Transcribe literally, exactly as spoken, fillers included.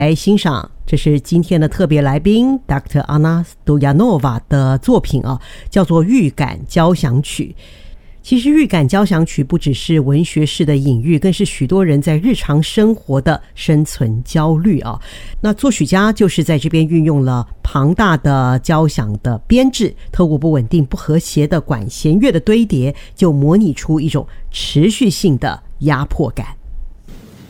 来欣赏，这是今天的特别来宾 Doctor Anna Stoyanova 的作品啊，叫做《预感交响曲》。其实预感交响曲不只是文学式的隐喻，更是许多人在日常生活的生存焦虑啊。那作曲家就是在这边运用了庞大的交响的编制，透过不稳定不和谐的管弦乐的堆叠，就模拟出一种持续性的压迫感。